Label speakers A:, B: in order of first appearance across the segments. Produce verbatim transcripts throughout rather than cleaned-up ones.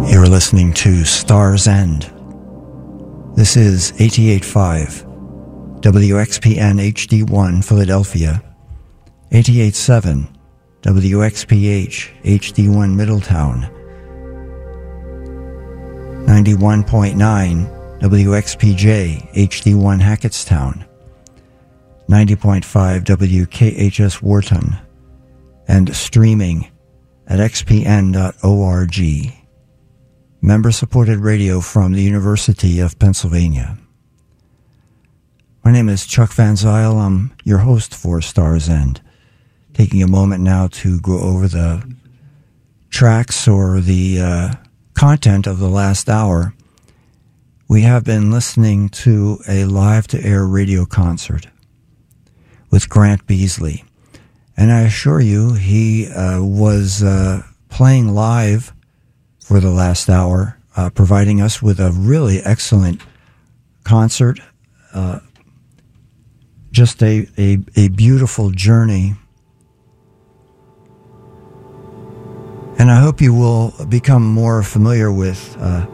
A: You're listening to Star's End. This is eighty-eight point five W X P N H D one Philadelphia, eighty-eight point seven W X P H H D one Middletown, ninety-one point nine W X P J H D one Hackettstown, ninety point five W K H S Wharton, and streaming at x p n dot org. Member-supported radio from the University of Pennsylvania. My name is Chuck Van Zyl. I'm your host for Star's End. Taking a moment now to go over the tracks or the uh, content of the last hour. We have been listening to a live-to-air radio concert with Grant Beasley. And I assure you, he uh, was uh, playing live for the last hour, uh, providing us with a really excellent concert. Uh, just a, a, a beautiful journey. And I hope you will become more familiar with uh,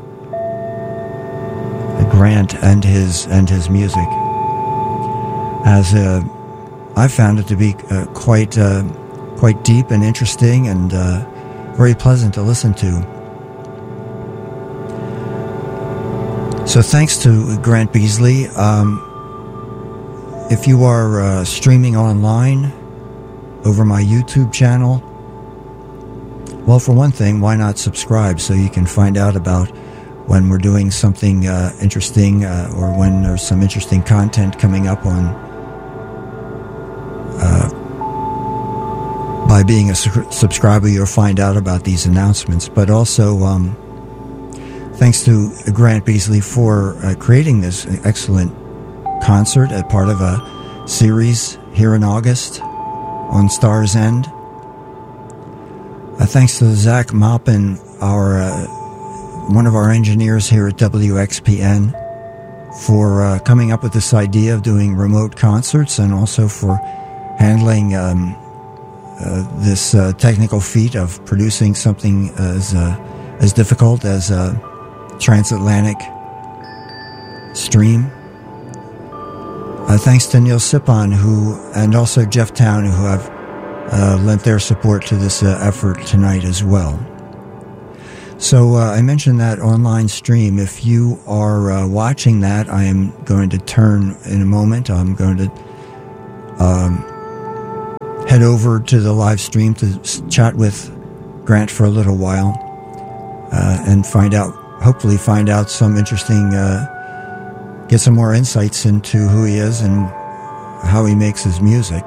A: Grant and his and his music, as uh, I found it to be uh, quite uh, quite deep and interesting and uh, very pleasant to listen to. So thanks to Grant Beasley. Um, if you are uh, streaming online over my YouTube channel, well, for one thing, why not subscribe so you can find out about when we're doing something uh, interesting uh, or when there's some interesting content coming up on uh, by being a su- subscriber, you'll find out about these announcements. But also, um, thanks to Grant Beasley for uh, creating this excellent concert as part of a series here in August on Star's End. Uh, thanks to Zach Maupin, our uh, one of our engineers here at W X P N, for uh, coming up with this idea of doing remote concerts, and also for handling um, uh, this uh, technical feat of producing something as uh, as difficult as a transatlantic stream. Uh, thanks to Neil Sipon, who and also Jeff Town, who have uh, lent their support to this uh, effort tonight as well. So uh, I mentioned that online stream. If you are uh, watching that, I am going to turn in a moment. I'm going to um, head over to the live stream to chat with Grant for a little while uh, and find out, hopefully find out some interesting, uh, get some more insights into who he is and how he makes his music.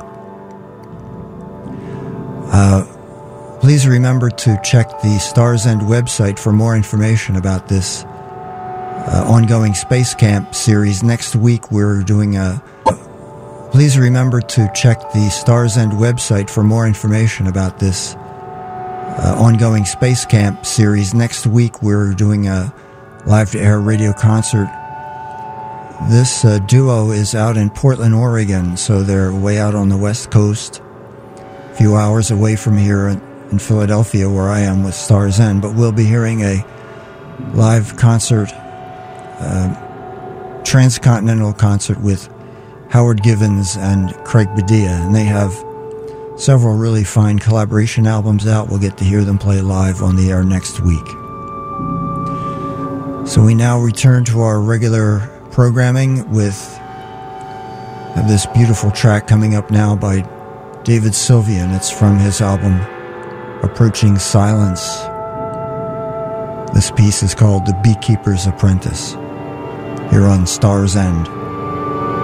A: Uh, Please remember to check the Star's End website for more information about this uh, ongoing Space Camp series. Next week we're doing a... Please remember to check the Star's End website for more information about this uh, ongoing Space Camp series. Next week we're doing a live-to-air radio concert. This uh, duo is out in Portland, Oregon, so they're way out on the West Coast, a few hours away from here in Philadelphia, where I am with Star's End, but we'll be hearing a live concert, uh, transcontinental concert with Howard Givens and Craig Badia, and they have several really fine collaboration albums out. We'll get to hear them play live on the air next week. So we now return to our regular programming with have this beautiful track coming up now by David Sylvian. It's from his album Approaching Silence. This piece is called The Beekeeper's Apprentice, here on Star's End.